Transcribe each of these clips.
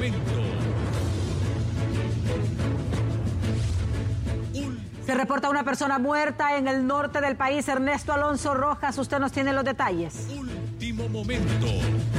Se reporta una persona muerta en el norte del país. Ernesto Alonso Rojas, usted nos tiene los detalles. Último momento.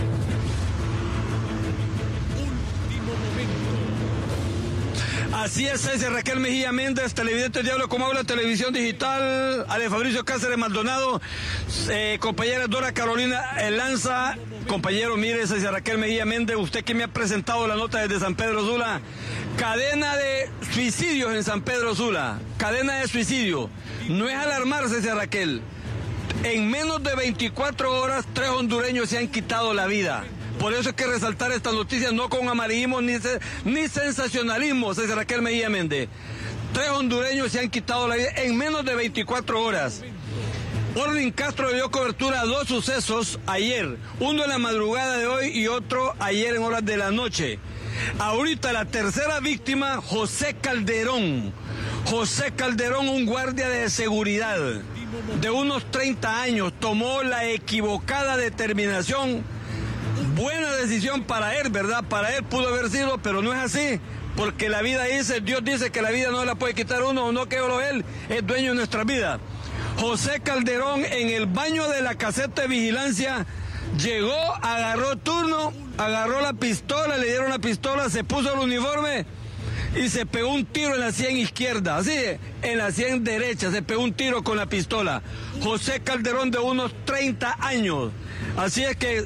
Así es, Raquel Mejía Méndez, televidente Diablo como habla, televisión digital, Ale Fabricio Cáceres Maldonado, compañera Dora Carolina Lanza, compañero, mire, Raquel Mejía Méndez, usted que me ha presentado la nota desde San Pedro Sula, cadena de suicidios en San Pedro Sula, cadena de suicidio, no es alarmarse, Raquel, en menos de 24 horas 3 hondureños se han quitado la vida. Por eso hay que resaltar estas noticias, no con amarillismo ni sensacionalismo, César Raquel Mejía Méndez. 3 hondureños se han quitado la vida en menos de 24 horas. Orlin Castro le dio cobertura a 2 sucesos ayer, uno en la madrugada de hoy y otro ayer en horas de la noche. Ahorita la tercera víctima, José Calderón. José Calderón, un guardia de seguridad de unos 30 años, tomó la equivocada determinación. Buena decisión para él, ¿verdad? Para él pudo haber sido, pero no es así, porque la vida dice, Dios dice que la vida no la puede quitar uno, o no que él es dueño de nuestra vida. José Calderón en el baño de la caseta de vigilancia llegó, agarró turno, agarró la pistola, le dieron la pistola, se puso el uniforme y se pegó un tiro en la sien izquierda, así, en la sien derecha, se pegó un tiro con la pistola. José Calderón de unos 30 años. Así es que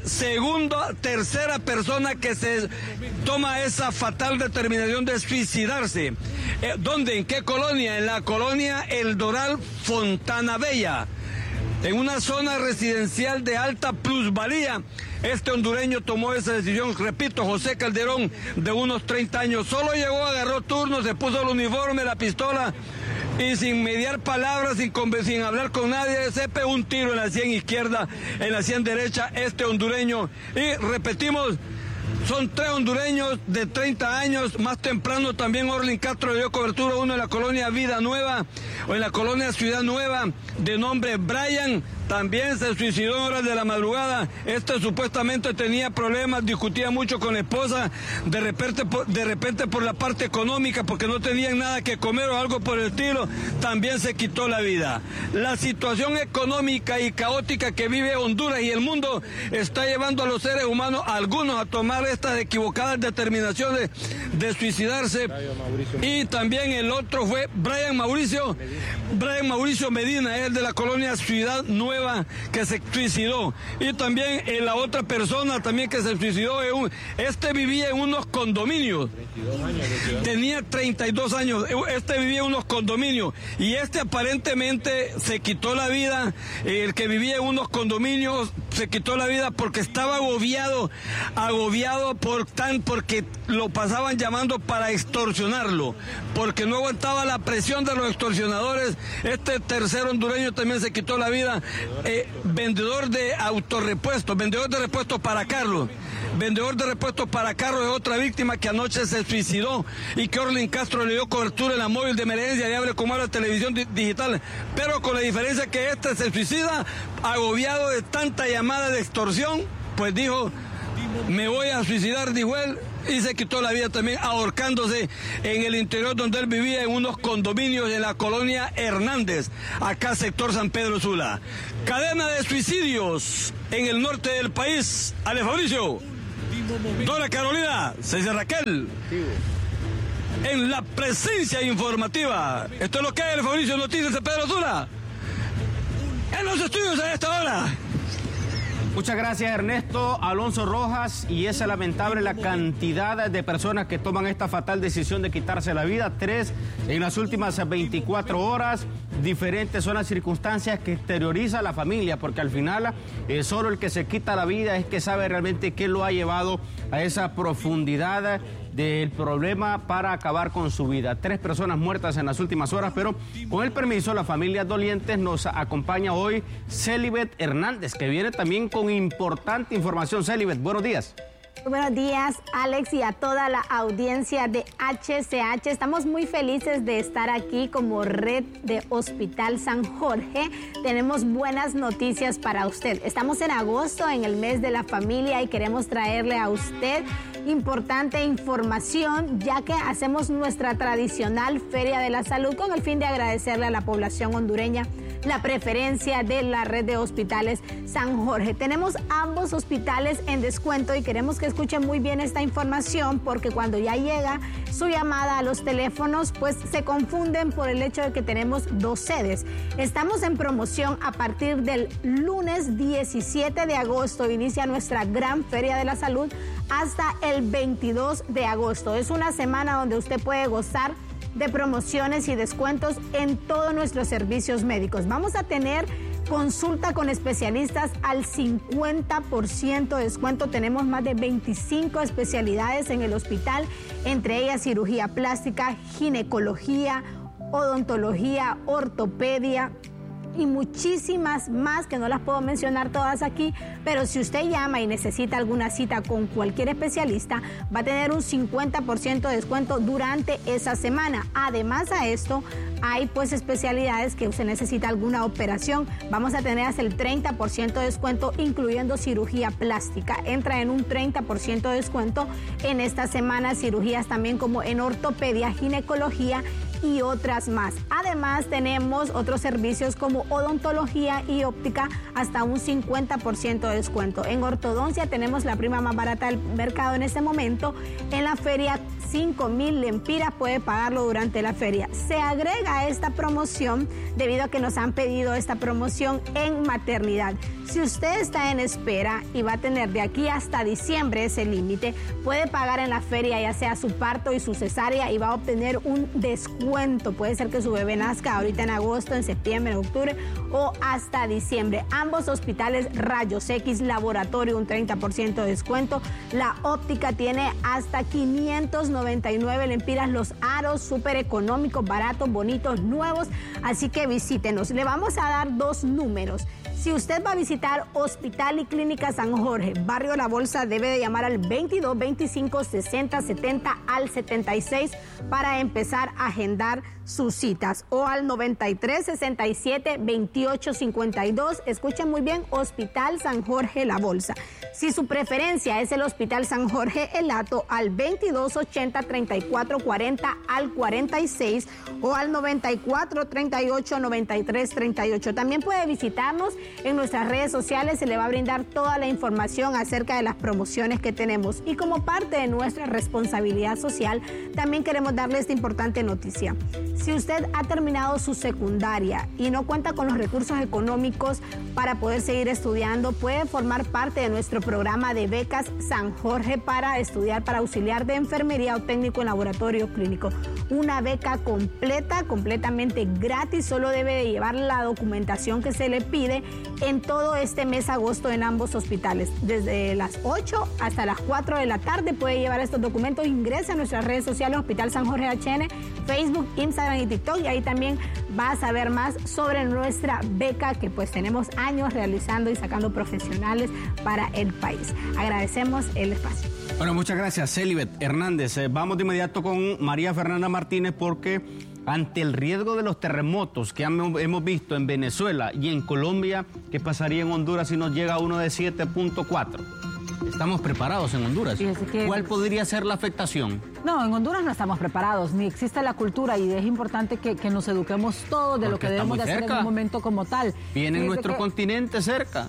tercera persona que se toma esa fatal determinación de suicidarse. ¿Dónde? ¿En qué colonia? En la colonia El Doral, Fontana Bella, en una zona residencial de alta plusvalía. Este hondureño tomó esa decisión, repito, José Calderón, de unos 30 años. Solo llegó, agarró turno, se puso el uniforme, la pistola, y sin mediar palabras, sin hablar con nadie, se pegó un tiro en la sien izquierda, en la sien derecha, este hondureño. Y repetimos, son 3 hondureños de 30 años. Más temprano también Orlin Castro le dio cobertura a uno en la colonia Vida Nueva, o en la colonia Ciudad Nueva, de nombre Brian. También se suicidó en horas de la madrugada. Este supuestamente tenía problemas, discutía mucho con la esposa, de repente por la parte económica, porque no tenían nada que comer o algo por el estilo, también se quitó la vida. La situación económica y caótica que vive Honduras y el mundo está llevando a los seres humanos, algunos, a tomar estas equivocadas determinaciones de suicidarse. Y también el otro fue Brian Mauricio Medina, es el de la colonia Ciudad Nueva, que se suicidó. Y también la otra persona también que se suicidó, este vivía en unos condominios, tenía 32 años, este vivía en unos condominios, y este aparentemente se quitó la vida. El que vivía en unos condominios se quitó la vida porque estaba agobiado porque lo pasaban llamando para extorsionarlo, porque no aguantaba la presión de los extorsionadores. Este tercer hondureño también se quitó la vida. Vendedor de autorrepuestos, vendedor de repuestos para carros. Vendedor de repuestos para carros es otra víctima que anoche se suicidó y que Orlin Castro le dio cobertura en la móvil de emergencia y abre como a la televisión digital, pero con la diferencia que este se suicida agobiado de tanta llamada de extorsión, pues dijo, me voy a suicidar, dijo él, y se quitó la vida también ahorcándose en el interior donde él vivía, en unos condominios en la colonia Hernández, acá sector San Pedro Sula. Cadena de suicidios en el norte del país. Ale Fabricio, Dora Carolina, César Raquel, en la presencia informativa. Esto es lo que es Ale Fabricio, Noticias de Pedro Sula, en los estudios a esta hora. Muchas gracias, Ernesto Alonso Rojas, y es lamentable la cantidad de personas que toman esta fatal decisión de quitarse la vida, 3 en las últimas 24 horas, diferentes son las circunstancias que exterioriza a la familia, porque al final solo el que se quita la vida es que sabe realmente qué lo ha llevado a esa profundidad del problema para acabar con su vida. 3 personas muertas en las últimas horas, pero con el permiso de las familias dolientes nos acompaña hoy Celibet Hernández, que viene también con importante información. Celibet, buenos días. Buenos días, Alex, y a toda la audiencia de HCH. Estamos muy felices de estar aquí como red de Hospital San Jorge. Tenemos buenas noticias para usted. Estamos en agosto, en el mes de la familia, y queremos traerle a usted importante información, ya que hacemos nuestra tradicional Feria de la Salud con el fin de agradecerle a la población hondureña la preferencia de la red de hospitales San Jorge. Tenemos ambos hospitales en descuento y queremos que escuchen muy bien esta información, porque cuando ya llega su llamada a los teléfonos, pues se confunden por el hecho de que tenemos dos sedes. Estamos en promoción a partir del lunes 17 de agosto. Inicia nuestra gran Feria de la Salud hasta el 22 de agosto. Es una semana donde usted puede gozar de promociones y descuentos en todos nuestros servicios médicos. Vamos a tener consulta con especialistas al 50% de descuento. Tenemos más de 25 especialidades en el hospital, entre ellas cirugía plástica, ginecología, odontología, ortopedia y muchísimas más que no las puedo mencionar todas aquí, pero si usted llama y necesita alguna cita con cualquier especialista, va a tener un 50% de descuento durante esa semana. Además a esto, hay pues especialidades que usted necesita alguna operación, vamos a tener hasta el 30% de descuento, incluyendo cirugía plástica. Entra en un 30% de descuento en esta semana, cirugías también como en ortopedia, ginecología y otras más. Además tenemos otros servicios como odontología y óptica, hasta un 50% de descuento. En ortodoncia tenemos la prima más barata del mercado en este momento. En la feria 5,000 lempiras, puede pagarlo durante la feria. Se agrega a esta promoción debido a que nos han pedido esta promoción en maternidad. Si usted está en espera y va a tener de aquí hasta diciembre ese límite, puede pagar en la feria ya sea su parto y su cesárea y va a obtener un descuento. Puede ser que su bebé nazca ahorita en agosto, en septiembre, en octubre o hasta diciembre. Ambos hospitales, rayos X, laboratorio, un 30% de descuento. La óptica tiene hasta 599 lempiras, los aros súper económicos, baratos, bonitos, nuevos. Así que visítenos. Le vamos a dar dos números. Si usted va a visitar Hospital y Clínica San Jorge, Barrio La Bolsa, debe de llamar al 22 25 60 70 al 76 para empezar a agendar sus citas, o al 93 67 28 52. Escuchen muy bien, Hospital San Jorge La Bolsa. Si su preferencia es el Hospital San Jorge El Hato, al 22 80 34 40 al 46 o al 94 38 93 38. También puede visitarnos en nuestras redes sociales, se le va a brindar toda la información acerca de las promociones que tenemos. Y como parte de nuestra responsabilidad social, también queremos darle esta importante noticia. Si usted ha terminado su secundaria y no cuenta con los recursos económicos para poder seguir estudiando, puede formar parte de nuestro programa de becas San Jorge para estudiar para auxiliar de enfermería o técnico en laboratorio clínico. Una beca completa, completamente gratis, solo debe de llevar la documentación que se le pide en todo este mes de agosto en ambos hospitales. Desde las 8 hasta las 4 de la tarde puede llevar estos documentos. Ingresa a nuestras redes sociales, Hospital San Jorge HN, Facebook, Instagram y TikTok, y ahí también va a saber más sobre nuestra beca que pues tenemos años realizando y sacando profesionales para el país. Agradecemos el espacio. Bueno, muchas gracias, Celibet Hernández. Vamos de inmediato con María Fernanda Martínez, porque ante el riesgo de los terremotos que hemos visto en Venezuela y en Colombia, ¿qué pasaría en Honduras si nos llega uno de 7.4? ¿Estamos preparados en Honduras? ¿Cuál podría ser la afectación? No, en Honduras no estamos preparados, ni existe la cultura, y es importante que nos eduquemos todos de lo que debemos de hacer en un momento como tal. Viene nuestro continente cerca.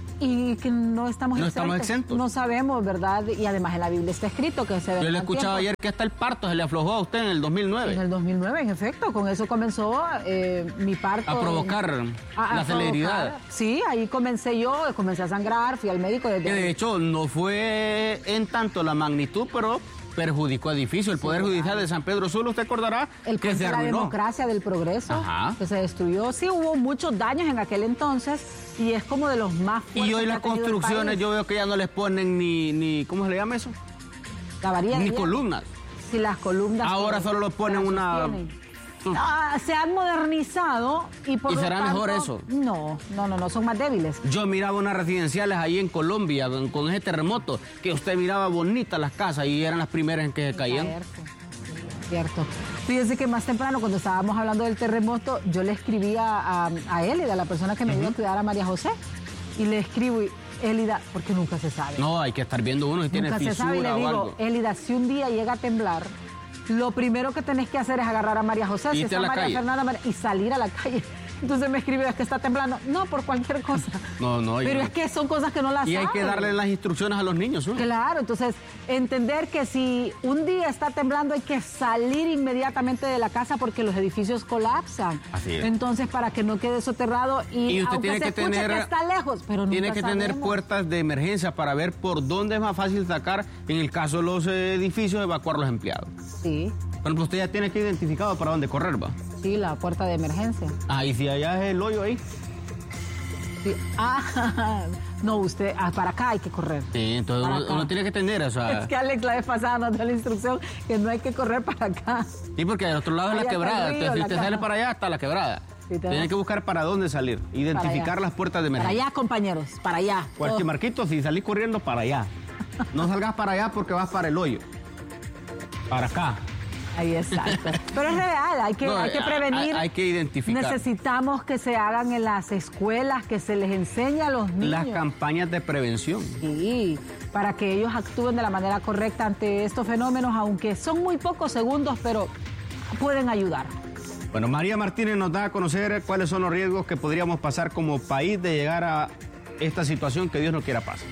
Y que no estamos exentos. No sabemos, ¿verdad? Y además en la Biblia está escrito que se... Yo le escuchaba ayer que hasta el parto se le aflojó a usted en el 2009. En el 2009, en efecto. Con eso comenzó mi parto. A provocar la celeridad. Sí, ahí comencé a sangrar, fui al médico. Que de hecho no fue en tanto la magnitud, pero perjudicó edificio. El Poder Judicial de San Pedro Sula, usted acordará que se arruinó. La democracia del progreso, que se destruyó. Sí, hubo muchos daños en aquel entonces y es como de los más fuertes. Y hoy las construcciones yo veo que ya no les ponen ni ¿cómo se le llama eso? La varilla. Ni columnas. Sí, las columnas. Ahora solo lo ponen una Se han modernizado y por lo será tanto, mejor eso. No, son más débiles. Yo miraba unas residenciales ahí en Colombia con ese terremoto, que usted miraba bonitas las casas y eran las primeras en que se caían. Cierto. Fíjese que más temprano, cuando estábamos hablando del terremoto, yo le escribí a Élida, la persona que me ayudó a cuidar a María José, y le escribo, Élida, porque nunca se sabe. No, hay que estar viendo uno si tiene fisura se sabe, y le o digo, algo. Élida, si un día llega a temblar, lo primero que tenés que hacer es agarrar a María José, si está María Fernanda, y salir a la calle. Entonces me escribe, es que está temblando. No, por cualquier cosa. No. Pero es que son cosas que no las saben. Y hay que darle las instrucciones a los niños, ¿no? Claro, entonces entender que si un día está temblando hay que salir inmediatamente de la casa porque los edificios colapsan. Así es. Entonces, para que no quede soterrado y usted aunque tiene se que escuche tener, que está lejos, pero nunca tiene que tener sabemos. puertas de emergencia para ver por dónde es más fácil sacar, en el caso de los edificios, evacuar los empleados. Sí. Bueno, pues usted ya tiene que identificado para dónde correr, ¿va? Sí, la puerta de emergencia. Y si allá es el hoyo ahí. Sí. No, usted, para acá hay que correr. Sí, entonces uno tiene que tener, o sea... Es que Alex la vez pasada nos dio la instrucción que no hay que correr para acá. Sí, porque del otro lado es la quebrada. Entonces, si usted sale para allá, está la quebrada. Sí, tiene que buscar para dónde salir, identificar las puertas de emergencia. Para allá, compañeros, para allá. Porque Marquito, si salís corriendo, para allá. No salgas para allá porque vas para el hoyo. Para acá. Ahí exacto. Pero es real, hay que prevenir. Hay que identificar. Necesitamos que se hagan en las escuelas, que se les enseñe a los niños. Las campañas de prevención. Sí, para que ellos actúen de la manera correcta ante estos fenómenos, aunque son muy pocos segundos, pero pueden ayudar. Bueno, María Martínez nos da a conocer cuáles son los riesgos que podríamos pasar como país de llegar a esta situación que Dios no quiera pasar.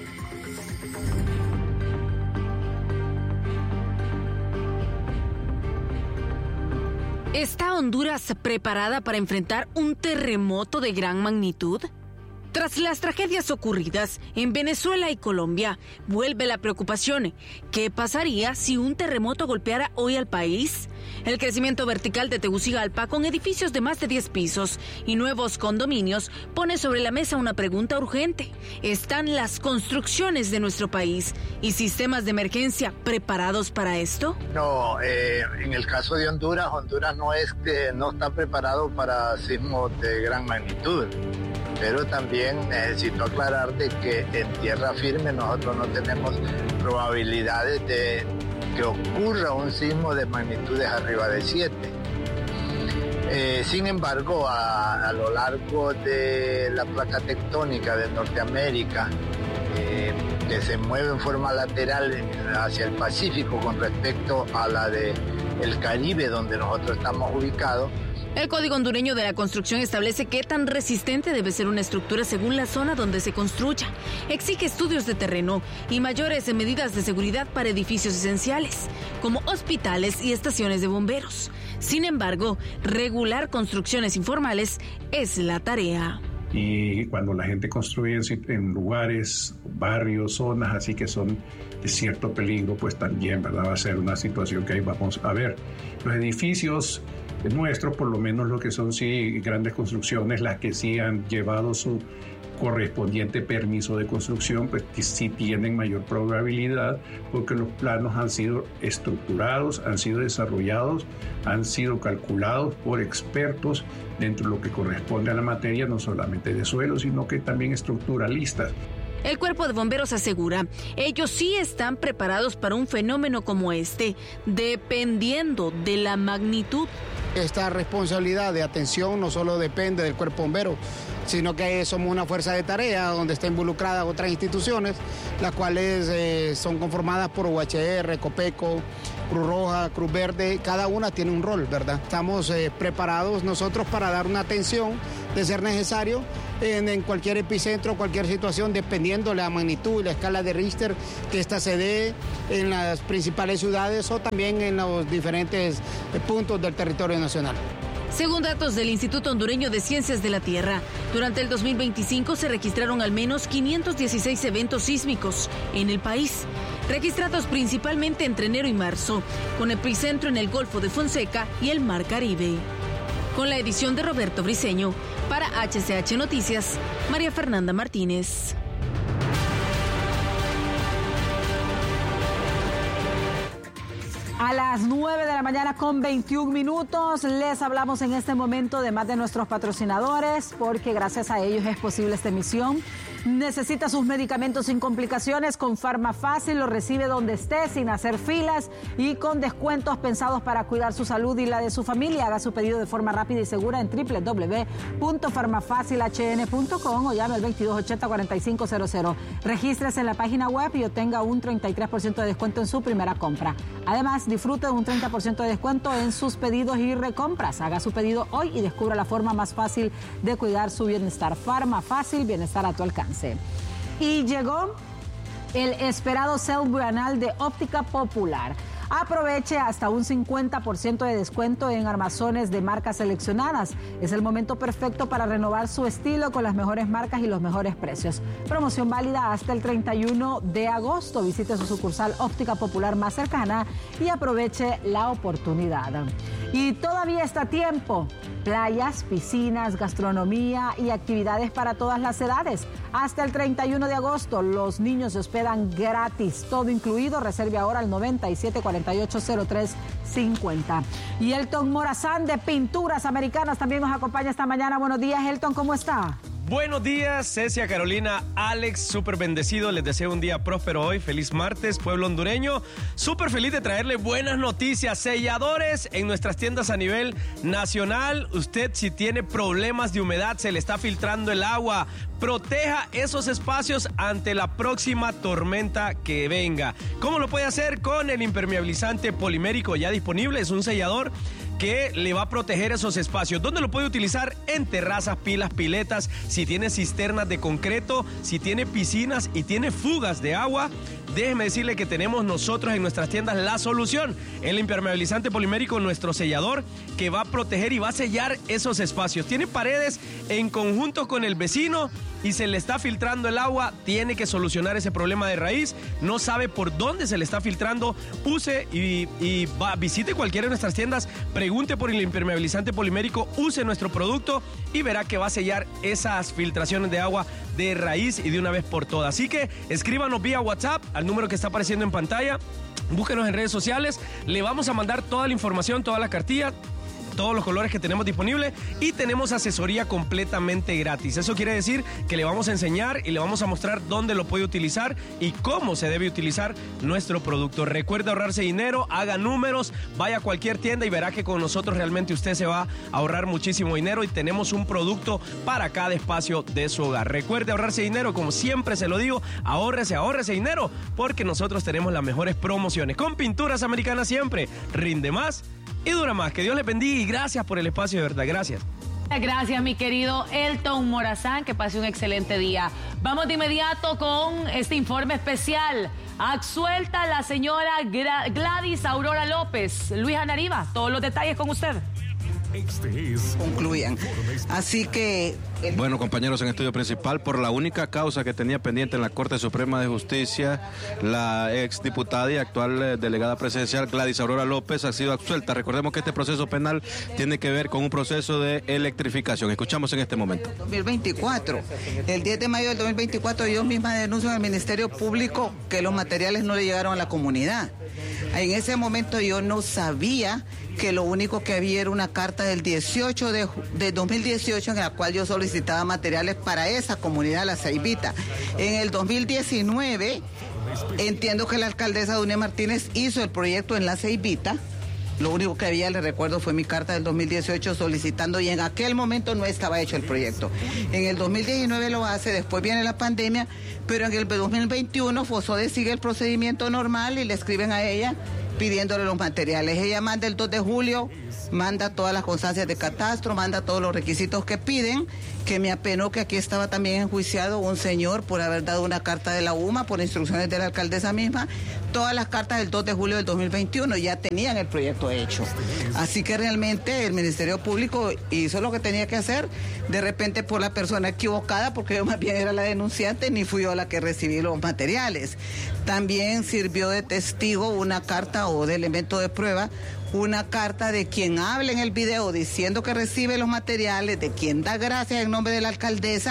¿Está Honduras preparada para enfrentar un terremoto de gran magnitud? Tras las tragedias ocurridas en Venezuela y Colombia, vuelve la preocupación. ¿Qué pasaría si un terremoto golpeara hoy al país? El crecimiento vertical de Tegucigalpa, con edificios de más de 10 pisos y nuevos condominios, pone sobre la mesa una pregunta urgente. ¿Están las construcciones de nuestro país y sistemas de emergencia preparados para esto? No, en el caso de Honduras no está preparado para sismos de gran magnitud. Pero también necesito aclarar de que en tierra firme nosotros no tenemos probabilidades de que ocurra un sismo de magnitudes arriba de 7. Sin embargo, a lo largo de la placa tectónica de Norteamérica, que se mueve en forma lateral hacia el Pacífico con respecto a la del Caribe, donde nosotros estamos ubicados, el Código Hondureño de la Construcción establece qué tan resistente debe ser una estructura según la zona donde se construya. Exige estudios de terreno y mayores medidas de seguridad para edificios esenciales, como hospitales y estaciones de bomberos. Sin embargo, regular construcciones informales es la tarea. Y cuando la gente construye en lugares, barrios, zonas así que son de cierto peligro, pues también, ¿verdad?, va a ser una situación que ahí vamos a ver. Los edificios nuestros, por lo menos lo que son sí grandes construcciones, las que sí han llevado su correspondiente permiso de construcción, pues sí tienen mayor probabilidad porque los planos han sido estructurados, han sido desarrollados, han sido calculados por expertos dentro de lo que corresponde a la materia, no solamente de suelo, sino que también estructuralistas. El Cuerpo de Bomberos asegura, ellos sí están preparados para un fenómeno como este, dependiendo de la magnitud. Esta responsabilidad de atención no solo depende del Cuerpo Bombero, sino que somos una fuerza de tarea donde están involucradas otras instituciones, las cuales son conformadas por UHR, Copeco, Cruz Roja, Cruz Verde, cada una tiene un rol, ¿verdad? Estamos preparados nosotros para dar una atención de ser necesario en cualquier epicentro, cualquier situación, dependiendo de la magnitud y la escala de Richter que esta se dé en las principales ciudades o también en los diferentes puntos del territorio nacional. Según datos del Instituto Hondureño de Ciencias de la Tierra, durante el 2025 se registraron al menos 516 eventos sísmicos en el país, registrados principalmente entre enero y marzo, con epicentro en el Golfo de Fonseca y el Mar Caribe. Con la edición de Roberto Briceño, para HCH Noticias, María Fernanda Martínez. A las 9 de la mañana con 21 minutos les hablamos en este momento de más de nuestros patrocinadores, porque gracias a ellos es posible esta emisión. Necesita sus medicamentos sin complicaciones con Farmafácil, lo recibe donde esté sin hacer filas y con descuentos pensados para cuidar su salud y la de su familia. Haga su pedido de forma rápida y segura en www.farmafacilhn.com o llame al 2280-4500. Regístrese en la página web y obtenga un 33% de descuento en su primera compra. Además, disfrute de un 30% de descuento en sus pedidos y recompras. Haga su pedido hoy y descubra la forma más fácil de cuidar su bienestar. Farmafácil, bienestar a tu alcance. Y llegó el esperado sale bienal de Óptica Popular. Aproveche hasta un 50% de descuento en armazones de marcas seleccionadas. Es el momento perfecto para renovar su estilo con las mejores marcas y los mejores precios. Promoción válida hasta el 31 de agosto. Visite su sucursal Óptica Popular más cercana y aproveche la oportunidad. Y todavía está a tiempo. Playas, piscinas, gastronomía y actividades para todas las edades. Hasta el 31 de agosto, los niños se hospedan gratis, todo incluido. Reserve ahora al 97480350. Y Elton Morazán de Pinturas Americanas también nos acompaña esta mañana. Buenos días, Elton, ¿cómo está? Buenos días, Cecia, Carolina, Alex, súper bendecido, les deseo un día próspero hoy, feliz martes, pueblo hondureño, súper feliz de traerle buenas noticias, selladores en nuestras tiendas a nivel nacional. Usted si tiene problemas de humedad, se le está filtrando el agua, proteja esos espacios ante la próxima tormenta que venga. ¿Cómo lo puede hacer? Con el impermeabilizante polimérico ya disponible, es un sellador que le va a proteger esos espacios. ¿Dónde lo puede utilizar? En terrazas, pilas, piletas, si tiene cisternas de concreto, si tiene piscinas y tiene fugas de agua. Déjeme decirle que tenemos nosotros en nuestras tiendas la solución. El impermeabilizante polimérico, nuestro sellador, que va a proteger y va a sellar esos espacios. Tiene paredes en conjunto con el vecino y se le está filtrando el agua, tiene que solucionar ese problema de raíz. No sabe por dónde se le está filtrando, use y visite cualquiera de nuestras tiendas, pregunte por el impermeabilizante polimérico, use nuestro producto y verá que va a sellar esas filtraciones de agua de raíz y de una vez por todas. Así que escríbanos vía WhatsApp al número que está apareciendo en pantalla, búsquenos en redes sociales, le vamos a mandar toda la información, toda la cartilla, todos los colores que tenemos disponibles y tenemos asesoría completamente gratis. Eso quiere decir que le vamos a enseñar y le vamos a mostrar dónde lo puede utilizar y cómo se debe utilizar nuestro producto. Recuerde ahorrarse dinero, haga números, vaya a cualquier tienda y verá que con nosotros realmente usted se va a ahorrar muchísimo dinero y tenemos un producto para cada espacio de su hogar. Recuerde ahorrarse dinero, como siempre se lo digo, ahórrese dinero porque nosotros tenemos las mejores promociones. Con Pinturas Americanas siempre rinde más y dura más. Que Dios les bendiga y gracias por el espacio, de verdad, gracias. Gracias, mi querido Elton Morazán, que pase un excelente día. Vamos de inmediato con este informe especial. Absuelta la señora Gladys Aurora López. Luis Anariva, todos los detalles con usted. Concluyan. Así que... Bueno, compañeros, en estudio principal, por la única causa que tenía pendiente en la Corte Suprema de Justicia, la exdiputada y actual delegada presidencial Gladys Aurora López ha sido absuelta. Recordemos que este proceso penal tiene que ver con un proceso de electrificación. Escuchamos en este momento. 2024. El 10 de mayo del 2024 yo misma denuncio al Ministerio Público que los materiales no le llegaron a la comunidad. En ese momento yo no sabía que lo único que había era una carta del 18 de 2018 en la cual yo solicitaba materiales para esa comunidad, la Ceibita. En el 2019 entiendo que la alcaldesa Dunia Martínez hizo el proyecto en la Ceibita. Lo único que había, le recuerdo, fue mi carta del 2018 solicitando y en aquel momento no estaba hecho el proyecto. En el 2019 lo hace, después viene la pandemia, pero en el 2021 Fosode sigue el procedimiento normal y le escriben a ella pidiéndole los materiales. Ella manda el 2 de julio, manda todas las constancias de catastro, manda todos los requisitos que piden, que me apenó que aquí estaba también enjuiciado un señor por haber dado una carta de la UMA por instrucciones de la alcaldesa misma. Todas las cartas del 2 de julio del 2021 ya tenían el proyecto hecho. Así que realmente el Ministerio Público hizo lo que tenía que hacer, de repente por la persona equivocada, porque yo más bien era la denunciante, ni fui yo la que recibí los materiales. También sirvió de testigo una carta o de elemento de prueba, una carta de quien habla en el video diciendo que recibe los materiales, de quien da gracias en nombre de la alcaldesa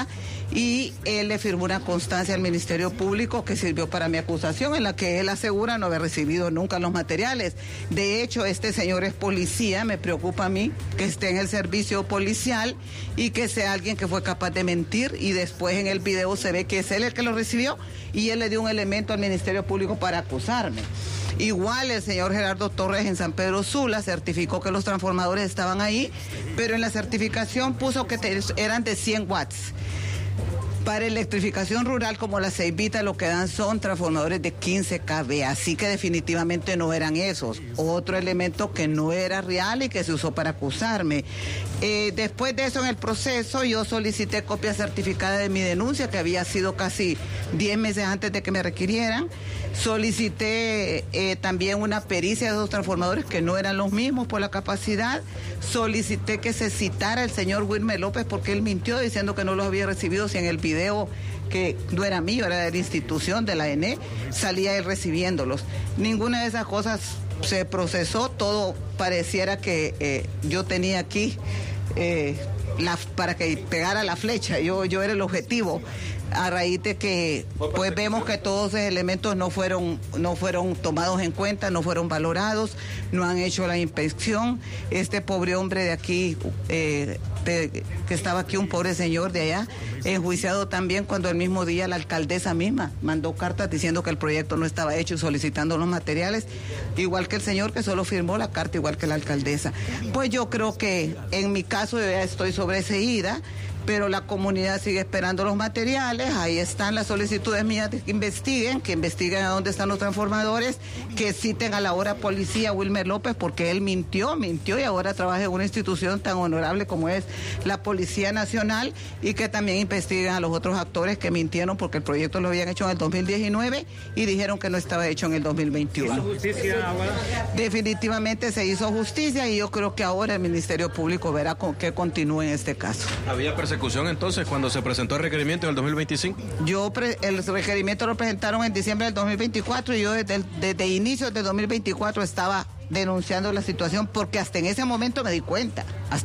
y él le firmó una constancia al Ministerio Público que sirvió para mi acusación, en la que él asegura no haber recibido nunca los materiales. De hecho, este señor es policía, me preocupa a mí que esté en el servicio policial y que sea alguien que fue capaz de mentir, y después en el video se ve que es él el que lo recibió y él le dio un elemento al Ministerio Público para acusarme. Igual el señor Gerardo Torres en San Pedro Sula certificó que los transformadores estaban ahí, pero en la certificación puso que eran de 100 watts. Para electrificación rural como la Ceibita lo que dan son transformadores de 15 kV, así que definitivamente no eran esos. Otro elemento que no era real y que se usó para acusarme. Después de eso, en el proceso, yo solicité copia certificada de mi denuncia, que había sido casi 10 meses antes de que me requirieran. Solicité también una pericia de esos transformadores que no eran los mismos por la capacidad. Solicité que se citara el señor Wilmer López porque él mintió diciendo que no los había recibido, si en el video, que no era mío, era de la institución, de la ENE, salía él recibiéndolos. Ninguna de esas cosas se procesó, todo pareciera que yo tenía aquí para que pegara la flecha, yo era el objetivo. A raíz de que pues vemos que todos esos elementos no fueron tomados en cuenta, no fueron valorados, no han hecho la inspección. Este pobre hombre de aquí, que estaba aquí, un pobre señor de allá, enjuiciado también cuando el mismo día la alcaldesa misma mandó cartas diciendo que el proyecto no estaba hecho y solicitando los materiales, igual que el señor que solo firmó la carta, igual que la alcaldesa. Pues yo creo que en mi caso yo ya estoy sobreseída, pero la comunidad sigue esperando los materiales. Ahí están las solicitudes mías de que investiguen a dónde están los transformadores, que citen a la hora policía Wilmer López, porque él mintió y ahora trabaja en una institución tan honorable como es la Policía Nacional, y que también investiguen a los otros actores que mintieron porque el proyecto lo habían hecho en el 2019 y dijeron que no estaba hecho en el 2021. ¿Hizo justicia ahora? Definitivamente se hizo justicia, y yo creo que ahora el Ministerio Público verá con qué continúa en este caso. ¿Había persecución entonces cuando se presentó el requerimiento del 2025? El requerimiento lo presentaron en diciembre del 2024 y yo desde inicios del 2024 estaba denunciando la situación, porque hasta en ese momento me di cuenta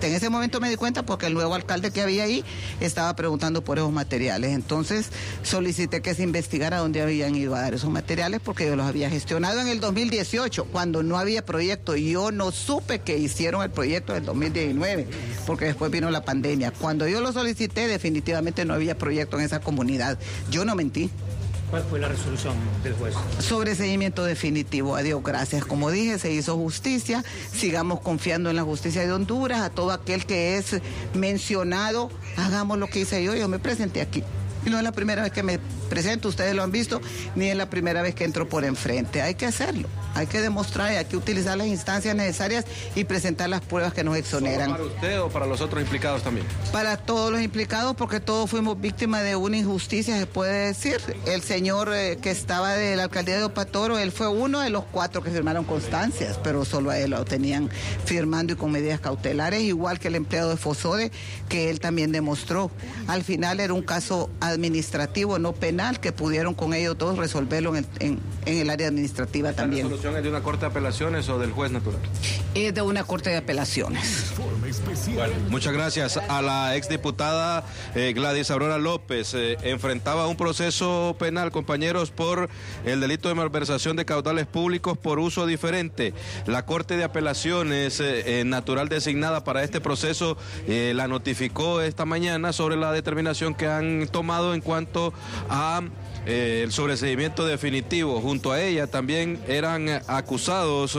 porque el nuevo alcalde que había ahí estaba preguntando por esos materiales. Entonces solicité que se investigara dónde habían ido a dar esos materiales, porque yo los había gestionado en el 2018 cuando no había proyecto. Yo no supe que hicieron el proyecto del 2019 porque después vino la pandemia. Cuando yo lo solicité, definitivamente no había proyecto en esa comunidad. Yo no mentí. ¿Cuál fue la resolución del juez? Sobreseimiento definitivo, a Dios gracias. Como dije, se hizo justicia, sigamos confiando en la justicia de Honduras. A todo aquel que es mencionado, hagamos lo que hice yo me presenté aquí. Y no es la primera vez que me presento, ustedes lo han visto, ni es la primera vez que entro por enfrente. Hay que hacerlo, hay que demostrar, hay que utilizar las instancias necesarias y presentar las pruebas que nos exoneran. ¿Para usted o para los otros implicados también? Para todos los implicados, porque todos fuimos víctimas de una injusticia, se puede decir. El señor que estaba de la alcaldía de Opatoro, él fue uno de los 4 que firmaron constancias, pero solo a él lo tenían firmando y con medidas cautelares, igual que el empleado de Fosode, que él también demostró. Al final era un caso administrativo, no penal, que pudieron con ellos todos resolverlo en el área administrativa también. ¿La resolución es de una corte de apelaciones o del juez natural? Es de una corte de apelaciones. Bueno, muchas gracias a la exdiputada Gladys Aurora López. Enfrentaba un proceso penal, compañeros, por el delito de malversación de caudales públicos por uso diferente. La corte de apelaciones natural designada para este proceso la notificó esta mañana sobre la determinación que han tomado en cuanto a el sobreseimiento definitivo. Junto a ella también eran acusados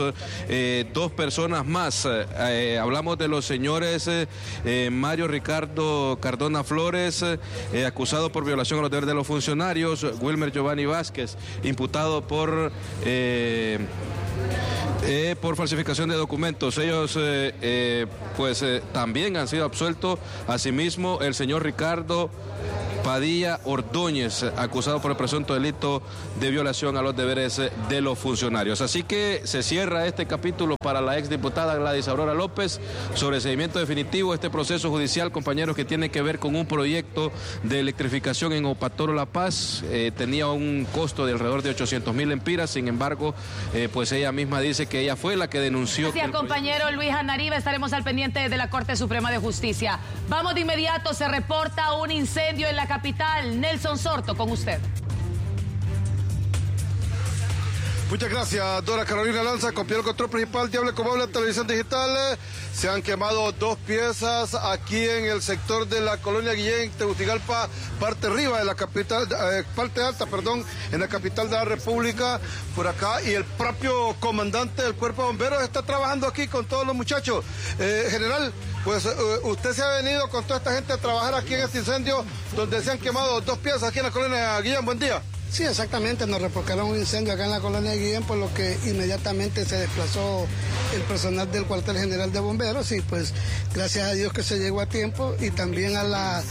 2 personas más. Hablamos de los señores Mario Ricardo Cardona Flores, acusado por violación a los deberes de los funcionarios, Wilmer Giovanni Vázquez, imputado por falsificación de documentos. Ellos también han sido absueltos. Asimismo, el señor Ricardo Padilla Ordóñez, acusado por el presunto delito de violación a los deberes de los funcionarios. Así que se cierra este capítulo para la exdiputada Gladys Aurora López. Sobreseimiento definitivo, este proceso judicial, compañeros, que tiene que ver con un proyecto de electrificación en Opatoro La Paz. Tenía un costo de alrededor de 800,000 lempiras. Sin embargo, pues ella misma dice que ella fue la que denunció. Gracias, compañero Luis Anariba. Estaremos al pendiente de la Corte Suprema de Justicia. Vamos de inmediato, se reporta un incendio en la capital. Nelson Sorto, con usted. Muchas gracias, Dora Carolina Lanza, con el control principal de Hable Como Habla Televisión Digital. Se han quemado 2 piezas aquí en el sector de la colonia Guillén, Tegucigalpa, parte arriba de la capital, parte alta, perdón, en la capital de la República, por acá, y el propio comandante del Cuerpo de Bomberos está trabajando aquí con todos los muchachos. General, pues usted se ha venido con toda esta gente a trabajar aquí en este incendio, donde se han quemado 2 piezas aquí en la colonia Guillén. Buen día. Sí, exactamente, nos reportaron un incendio acá en la colonia de Guillén, por lo que inmediatamente se desplazó el personal del cuartel general de bomberos y pues gracias a Dios que se llegó a tiempo y también a la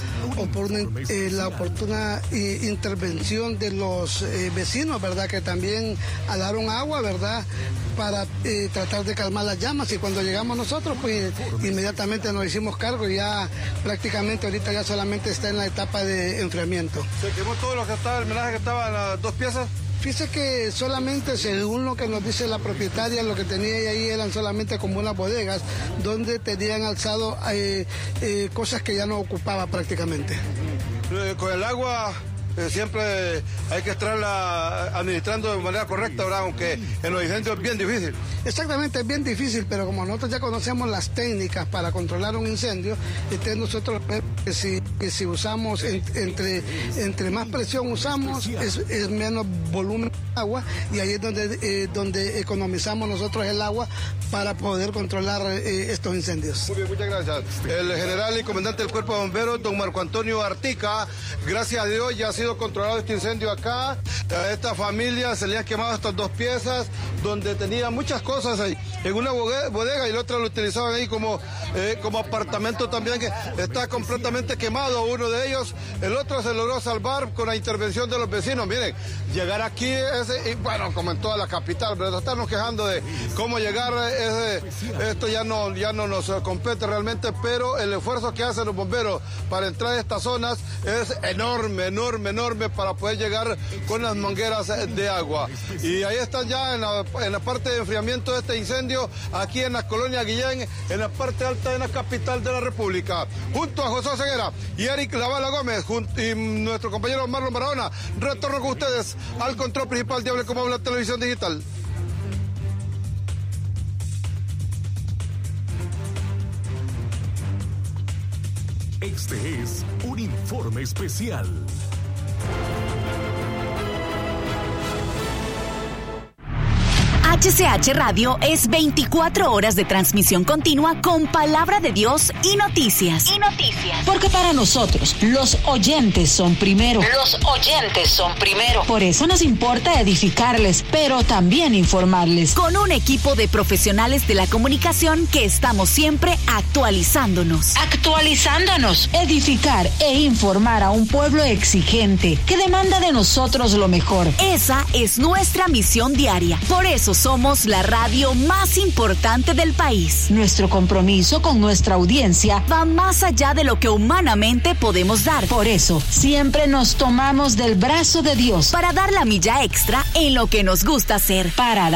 oportuna intervención de los vecinos, ¿verdad? Que también alaron agua, ¿verdad? Para tratar de calmar las llamas, y cuando llegamos nosotros pues inmediatamente nos hicimos cargo y ya prácticamente ahorita ya solamente está en la etapa de enfriamiento. ¿Se quemó todo lo que estaba, el menaje que estaba en las 2 piezas? Fíjese que solamente, según lo que nos dice la propietaria, lo que tenía ahí eran solamente como unas bodegas donde tenían alzado cosas que ya no ocupaba prácticamente. Con el agua siempre hay que estarla administrando de manera correcta, ¿verdad? Aunque en los incendios es bien difícil. Exactamente, es bien difícil, pero como nosotros ya conocemos las técnicas para controlar un incendio, entonces nosotros que si usamos, entre más presión usamos, es menos volumen de agua, y ahí es donde economizamos nosotros el agua para poder controlar estos incendios. Muy bien, muchas gracias. El general y comandante del Cuerpo de Bomberos, don Marco Antonio Artica, gracias a Dios ya ha sido controlado este incendio acá. A esta familia se le han quemado estas 2 piezas donde tenía muchas cosas ahí, en una bodega, y la otra lo utilizaban ahí como apartamento también, que está completamente quemado uno de ellos. El otro se logró salvar con la intervención de los vecinos. Miren, llegar aquí bueno, como en toda la capital, pero estarnos quejando de cómo llegar, esto ya no nos compete realmente, pero el esfuerzo que hacen los bomberos para entrar a estas zonas es enorme para poder llegar con las mangueras de agua. Y ahí están ya en la parte de enfriamiento de este incendio, aquí en la colonia Guillén, en la parte alta de la capital de la República. Junto a José Ceguera y Eric Lavala Gómez y nuestro compañero Marlon Barahona, retorno con ustedes al control principal de Hable Como Habla Televisión Digital. Este es un informe especial. HCH Radio es 24 horas de transmisión continua con palabra de Dios y noticias. Porque para nosotros, los oyentes son primero. Por eso nos importa edificarles, pero también informarles. Con un equipo de profesionales de la comunicación que estamos siempre actualizándonos. Edificar e informar a un pueblo exigente que demanda de nosotros lo mejor. Esa es nuestra misión diaria. Por eso somos la radio más importante del país. Nuestro compromiso con nuestra audiencia va más allá de lo que humanamente podemos dar. Por eso, siempre nos tomamos del brazo de Dios para dar la milla extra en lo que nos gusta hacer.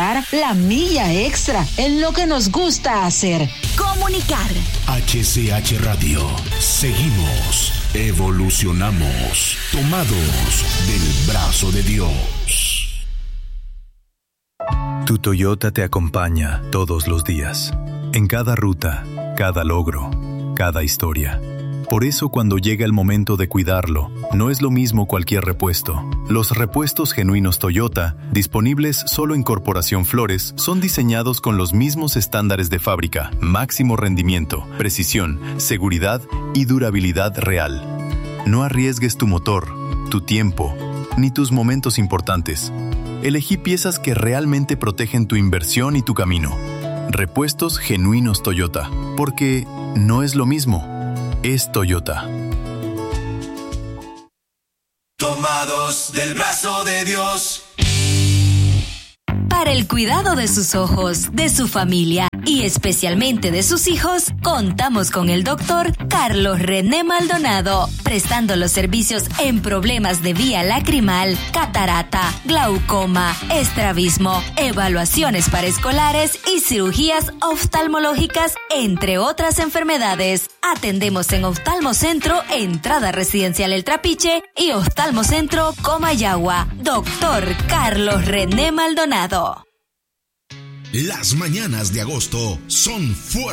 Comunicar. HCH Radio. Seguimos, evolucionamos, tomados del brazo de Dios. Tu Toyota te acompaña todos los días, en cada ruta, cada logro, cada historia. Por eso cuando llega el momento de cuidarlo, no es lo mismo cualquier repuesto. Los repuestos genuinos Toyota, disponibles solo en Corporación Flores, son diseñados con los mismos estándares de fábrica, máximo rendimiento, precisión, seguridad y durabilidad real. No arriesgues tu motor, tu tiempo, ni tus momentos importantes. Elegí piezas que realmente protegen tu inversión y tu camino. Repuestos genuinos Toyota, porque no es lo mismo, es Toyota. Tomados del brazo de Dios. Para el cuidado de sus ojos, de su familia y especialmente de sus hijos, contamos con el doctor Carlos René Maldonado, prestando los servicios en problemas de vía lacrimal, catarata, glaucoma, estrabismo, evaluaciones para escolares y cirugías oftalmológicas, entre otras enfermedades. Atendemos en Oftalmocentro, entrada residencial El Trapiche y Oftalmocentro Comayagua. Doctor Carlos René Maldonado. Las mañanas de agosto son fuertes.